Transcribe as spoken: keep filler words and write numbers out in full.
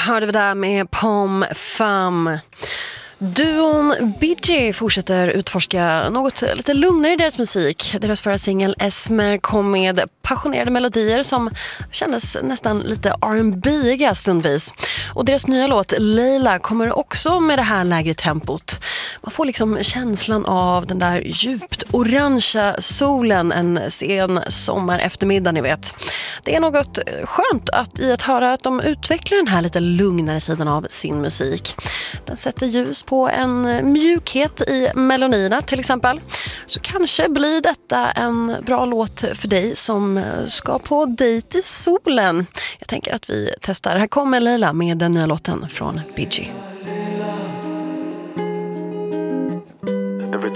hörde vi där med Pomme Femme. Duon Bee Gee fortsätter utforska något lite lugnare i deras musik. Deras förra singel Esmer kom med passionerade melodier som kändes nästan lite R and B-iga stundvis. Och deras nya låt Leila kommer också med det här lägre tempot. Man får liksom känslan av den där djupt orangea solen en sen sommar eftermiddag, ni vet. Det är något skönt att i att höra att de utvecklar den här lite lugnare sidan av sin musik. Den sätter ljus på en mjukhet i melodierna till exempel. Så kanske blir detta en bra låt för dig som ska på dejt i solen. Jag tänker att vi testar. Här kommer Leila med den nya låten från Bee Gee.